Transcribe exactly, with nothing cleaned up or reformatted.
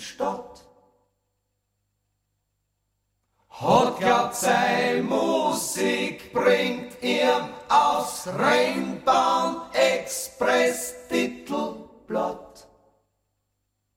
Stadt. Hat glaubt, sei Musik bringt ihm aufs Rheinbahn-Express die